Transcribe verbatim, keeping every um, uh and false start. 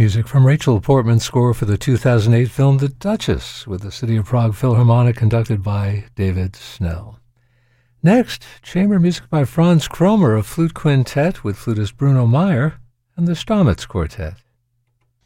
Music from Rachel Portman's score for the two thousand eight film The Duchess, with the City of Prague Philharmonic conducted by David Snell. Next, chamber music by Franz Kromer, a flute quintet with flutist Bruno Meyer and the Stamitz Quartet.